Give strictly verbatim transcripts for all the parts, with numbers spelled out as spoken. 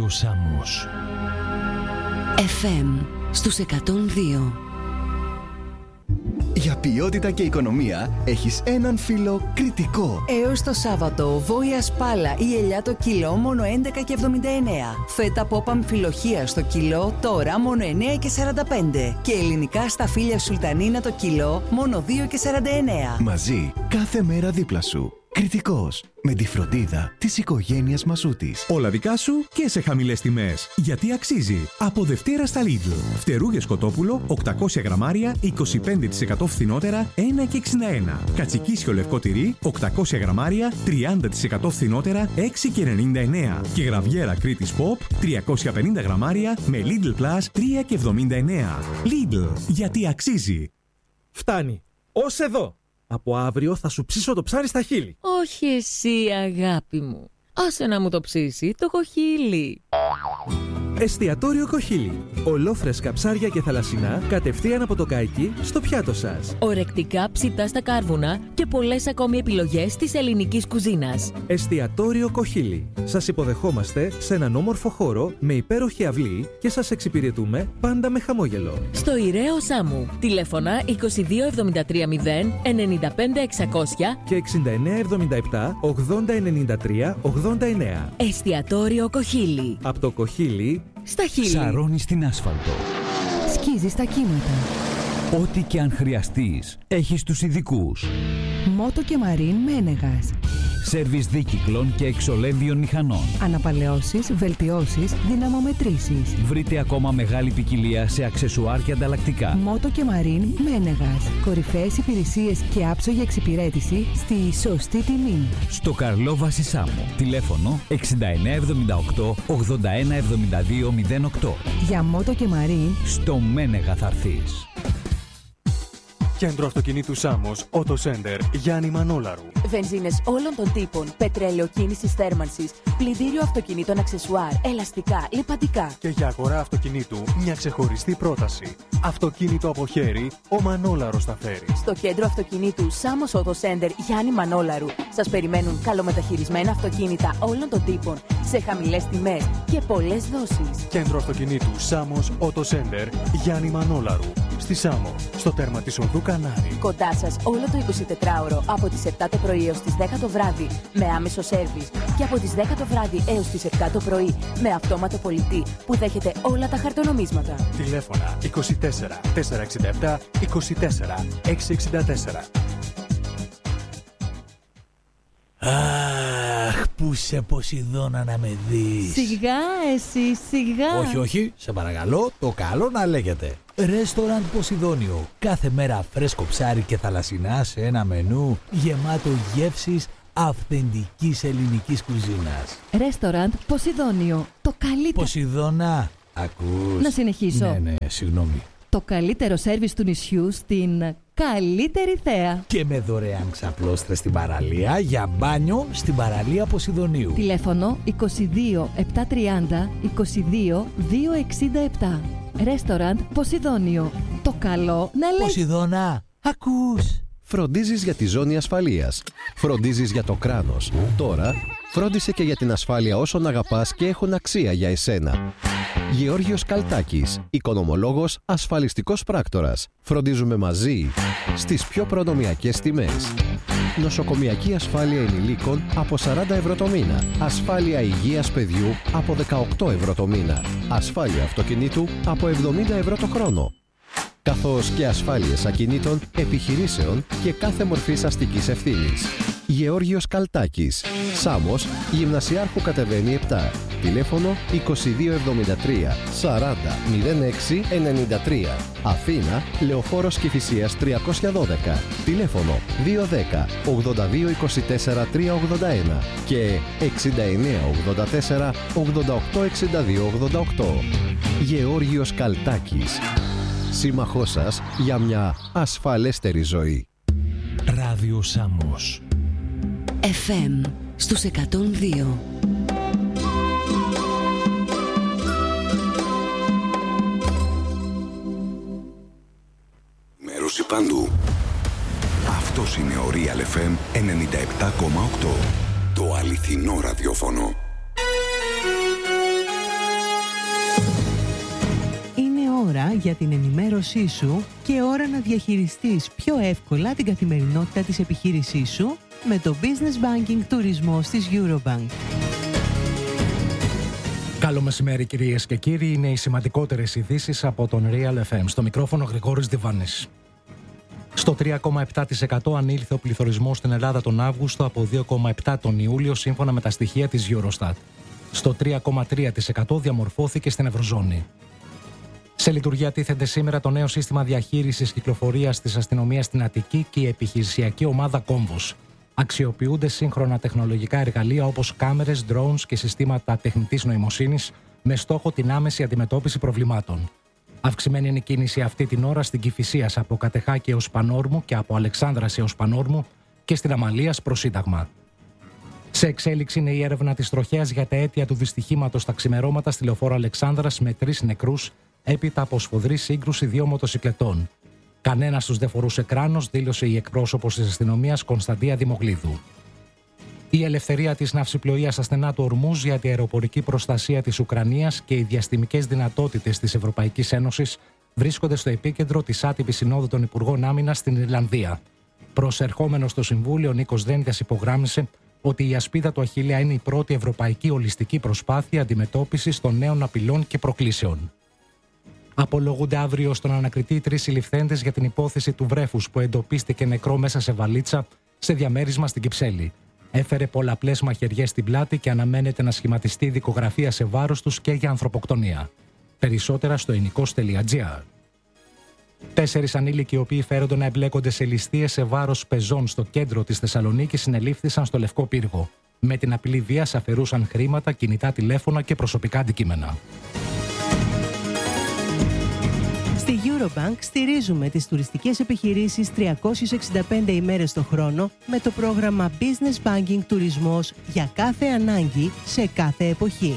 Σάμος. εφ εμ στους εκατόν δύο. Για ποιότητα και οικονομία έχεις έναν φίλο Κρητικό. Έως το Σάββατο, βόηα σπάλα ή ελιά το κιλό μόνο έντεκα και εβδομήντα εννέα. Φέτα πόπα αμφιλοχεία στο κιλό τώρα μόνο εννέα και σαράντα πέντε. Και ελληνικά σταφύλια σουλτανίνα το κιλό μόνο δύο και σαράντα εννέα. Μαζί, κάθε μέρα δίπλα σου. Κρητικός. Με τη φροντίδα της οικογένειας Μασούτης. Όλα δικά σου και σε χαμηλές τιμές. Γιατί αξίζει. Από Δευτέρα στα Lidl. Φτερούγες κοτόπουλο οκτακόσια γραμμάρια, είκοσι πέντε τοις εκατό φθηνότερα, ένα και εξήντα ένα. Κατσικίσιο λευκό τυρί, οκτακόσια γραμμάρια, τριάντα τοις εκατό φθηνότερα, έξι και ενενήντα εννέα. Και γραβιέρα Κρήτης Pop, τριακόσια πενήντα γραμμάρια, με Lidl Plus, τρία και εβδομήντα εννέα. Lidl. Γιατί αξίζει. Φτάνει. Ως εδώ. Από αύριο θα σου ψήσω το ψάρι στα χείλη. Όχι εσύ, αγάπη μου. Άσε να μου το ψήσει το κοχύλι. Εστιατόριο Κοχύλι. Ολόφρεσκα ψάρια και θαλασσινά κατευθείαν από το καϊκί στο πιάτο σας. Ορεκτικά ψητά στα κάρβουνα και πολλές ακόμη επιλογές της ελληνικής κουζίνας. Εστιατόριο Κοχύλι. Σας υποδεχόμαστε σε έναν όμορφο χώρο με υπέροχη αυλή και σας εξυπηρετούμε πάντα με χαμόγελο. Στο Ιραίο Σάμου. Τηλέφωνα είκοσι δύο εβδομήντα τρία μηδέν ενενήντα πέντε εξακόσια και εξήντα εννέα εβδομήντα επτά ογδόντα ενενήντα τρία ογδόντα εννέα. Εστιατόριο Κοχύλι. Από το Κοχύλι στα χείλη. Σαρώνει στην άσφαλτο. Σκίζει στα κύματα. Ό,τι και αν χρειαστείς, έχεις τους ειδικούς. Μότο και Μαρίν Μένεγας. Σέρβις δίκυκλων και εξολέμβιων μηχανών. Αναπαλαιώσεις, βελτιώσεις, δυναμομετρήσεις. Βρείτε ακόμα μεγάλη ποικιλία σε αξεσουάρ και ανταλλακτικά. Μότο και Μαρίν Μένεγας. Κορυφαίες υπηρεσίες και άψογη εξυπηρέτηση στη σωστή τιμή. Στο Καρλόβαση Σάμο. Τηλέφωνο εξήντα εννέα εβδομήντα οκτώ ογδόντα ένα εβδομήντα δύο μηδέν οκτώ. Για Μότο και Μαρίν στο Μένεγα θα έρθεις. Κέντρο αυτοκινήτου Σάμος, Auto Center, Γιάννη Μανόλαρου. Βενζίνες όλων των τύπων, πετρέλαιο κίνησης θέρμανσης, πλυντήριο αυτοκινήτων αξεσουάρ, ελαστικά, λιπαντικά. Και για αγορά αυτοκινήτου, μια ξεχωριστή πρόταση. Αυτοκίνητο από χέρι, ο Μανόλαρος θα φέρει. Στο κέντρο αυτοκινήτου Σάμος Auto Center, Γιάννη Μανόλαρου, σας περιμένουν καλομεταχειρισμένα αυτοκίνητα όλων των τύπων, σε χαμηλές τιμές και πολλές δόσεις. Κέντρο αυτοκινήτου Σάμος Auto Center, Γιάννη Μανόλαρου. Στη Σάμο, στο τέρμα της οδού Κανάρη. Κοντά σας όλο το εικοσιτετράωρο από τις επτά το πρωί έως τις δέκα το βράδυ με άμεσο σέρβις και από τις δέκα το βράδυ έως τις επτά το πρωί με αυτόματο πολιτή που δέχεται όλα τα χαρτονομίσματα. Τηλέφωνα είκοσι τέσσερα τετρακόσια εξήντα επτά είκοσι τέσσερα εξακόσια εξήντα τέσσερα. Αχ, πού σε Ποσειδώνα να με δεις. Σιγά εσύ, σιγά. Όχι, όχι, σε παρακαλώ, το καλό να λέγεται. Ρέστοραντ Ποσειδώνιο. Κάθε μέρα φρέσκο ψάρι και θαλασσινά σε ένα μενού γεμάτο γεύσεις αυθεντικής ελληνικής κουζίνας. Ρέστοραντ Ποσειδώνιο. Το καλύτερο. Ποσειδώνα, ακούς. Να συνεχίσω. Ναι, ναι, συγγνώμη. Το καλύτερο σέρβις του νησιού στην καλύτερη θέα. Και με δωρεάν ξαπλώστρες στην παραλία για μπάνιο στην παραλία Ποσειδωνίου. Τηλέφωνο είκοσι δύο επτακόσια τριάντα είκοσι δύο διακόσια εξήντα επτά. Ρέστοραντ Ποσειδώνιο. Το καλό να λέει. Ποσειδώνα, ακούς. Φροντίζεις για τη ζώνη ασφαλείας. Φροντίζεις για το κράνος. Τώρα φρόντισε και για την ασφάλεια όσων αγαπάς και έχουν αξία για εσένα. Γεώργιος Καλτάκης, οικονομολόγος, ασφαλιστικός πράκτορας. Φροντίζουμε μαζί στις πιο προνομιακές τιμές. Νοσοκομιακή ασφάλεια ενηλίκων από σαράντα ευρώ το μήνα. Ασφάλεια υγείας παιδιού από δεκαοκτώ ευρώ το μήνα. Ασφάλεια αυτοκινήτου από εβδομήντα ευρώ το χρόνο. Καθώς και ασφάλειες ακινήτων, επιχειρήσεων και κάθε μορφής αστικής ευθύνης. Γεώργιος Καλτάκης, Σάμος, Γυμνασιάρχου κατεβαίνει επτά. Τηλέφωνο είκοσι δύο εβδομήντα τρία σαράντα μηδέν έξι ενενήντα τρία. Αθήνα, Λεωφόρος Κηφισίας τριακόσια δώδεκα. Τηλέφωνο δύο ένα μηδέν ογδόντα δύο είκοσι τέσσερα τριακόσια ογδόντα ένα και εξήντα εννέα ογδόντα τέσσερα ογδόντα οκτώ εξήντα δύο ογδόντα οκτώ. Γεώργιος Καλτάκης, σύμμαχός σας για μια ασφαλέστερη ζωή. Ράδιο Σάμος. εφ εμ στους εκατόν δύο. Μέρωση παντού. Αυτός είναι ο Real εφ εμ ενενήντα επτά κόμμα οκτώ. Το αληθινό ραδιόφωνο. μέσα για την ενημέρωσή σου και ώρα να διαχειριστείς πιο εύκολα την καθημερινότητα της επιχείρησής σου με το Business Banking τουρισμός της Eurobank. Καλό μεσημέρι κυρίες και κύριοι, είναι οι σημαντικότερες ειδήσεις από τον Real εφ εμ. Στο μικρόφωνο Γρηγόρης Διβάνης. Στο τρία κόμμα επτά τοις εκατό ανήλθε ο πληθωρισμός στην Ελλάδα τον Αύγουστο από δύο κόμμα επτά τοις εκατό τον Ιούλιο σύμφωνα με τα στοιχεία της Eurostat. Στο τρία κόμμα τρία τοις εκατό διαμορφώθηκε στην Ευρωζώνη. Σε λειτουργία τίθενται σήμερα το νέο σύστημα διαχείρισης κυκλοφορίας της αστυνομίας στην Αττική και η επιχειρησιακή ομάδα Κόμβος. Αξιοποιούνται σύγχρονα τεχνολογικά εργαλεία όπως κάμερες, drones και συστήματα τεχνητής νοημοσύνης με στόχο την άμεση αντιμετώπιση προβλημάτων. Αυξημένη είναι η κίνηση αυτή την ώρα στην Κηφισίας από Κατεχάκη έως Πανόρμου και από Αλεξάνδρας έως Πανόρμου και στην Αμαλίας προς Σύνταγμα. Σε εξέλιξη είναι η έρευνα της τροχέας για τα αίτια του δυστυχήματος στα ξημερώματα στη λεωφόρο Αλεξάνδρας με τρεις νεκρούς έπειτα από σφοδρή σύγκρουση δύο μοτοσικλετών. Κανένας τους δεν φορούσε κράνος, δήλωσε η εκπρόσωπος της αστυνομίας Κωνσταντία Δημογλίδου. Η ελευθερία της ναυσιπλοείας στα στενά του Ορμούζ για την αεροπορική προστασία της Ουκρανίας και οι διαστημικές δυνατότητες της Ευρωπαϊκής Ένωσης βρίσκονται στο επίκεντρο της άτυπης συνόδου των Υπουργών Άμυνας στην Ιρλανδία. Προσερχόμενος στο Συμβούλιο, ο Νίκος Δένδιας υπογράμμισε ότι η ασπίδα του Αχιλλέα είναι η πρώτη ευρωπαϊκή ολιστική προσπάθεια αντιμετώπισης των νέων απειλών και προκλήσεων. Απολογούνται αύριο στον ανακριτή τρεις συλληφθέντες για την υπόθεση του βρέφους που εντοπίστηκε νεκρό μέσα σε βαλίτσα σε διαμέρισμα στην Κυψέλη. Έφερε πολλαπλές μαχαιριές στην πλάτη και αναμένεται να σχηματιστεί δικογραφία σε βάρος τους και για ανθρωποκτονία. Περισσότερα στο εινικος τελεία τζι άρ. Τέσσερις ανήλικοι οι οποίοι φέρονται να εμπλέκονται σε ληστείες σε βάρος πεζών στο κέντρο της Θεσσαλονίκης συνελήφθησαν στο Λευκό Πύργο. Με την απειλή βίας αφαιρούσαν χρήματα, κινητά τηλέφωνα και προσωπικά αντικείμενα. Στη Eurobank στηρίζουμε τις τουριστικές επιχειρήσεις τριακόσιες εξήντα πέντε ημέρες το χρόνο με το πρόγραμμα Business Banking Τουρισμός για κάθε ανάγκη σε κάθε εποχή.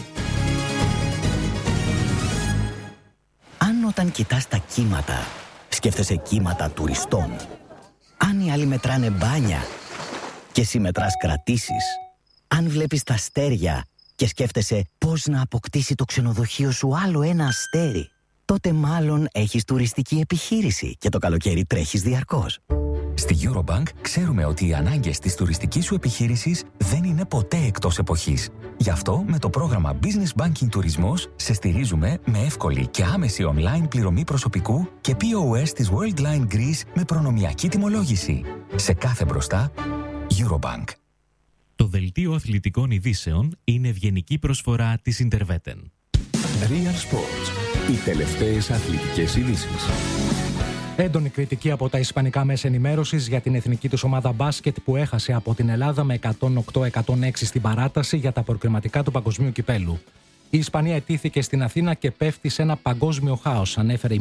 Αν όταν κοιτάς τα κύματα, σκέφτεσαι κύματα τουριστών. Αν οι άλλοι μετράνε μπάνια και εσύ μετράς κρατήσεις. Αν βλέπεις τα αστέρια και σκέφτεσαι πώς να αποκτήσει το ξενοδοχείο σου άλλο ένα αστέρι, τότε μάλλον έχεις τουριστική επιχείρηση και το καλοκαίρι τρέχεις διαρκώς. Στη Eurobank ξέρουμε ότι οι ανάγκες της τουριστικής σου επιχείρησης δεν είναι ποτέ εκτός εποχής. Γι' αυτό με το πρόγραμμα Business Banking Τουρισμός σε στηρίζουμε με εύκολη και άμεση online πληρωμή προσωπικού και πι ο ες της Worldline Greece με προνομιακή τιμολόγηση. Σε κάθε μπροστά, Eurobank. Το δελτίο αθλητικών ειδήσεων είναι ευγενική προσφορά της Interveten. Real Sports. Οι τελευταίες αθλητικές ειδήσεις. Έντονη κριτική από τα ισπανικά μέσα ενημέρωσης για την εθνική τους ομάδα μπάσκετ που έχασε από την Ελλάδα με εκατόν οκτώ εκατόν έξι στην παράταση για τα προκριματικά του Παγκοσμίου Κυπέλλου. Η Ισπανία ετήθηκε στην Αθήνα και πέφτει σε ένα παγκόσμιο χάος, ανέφερε η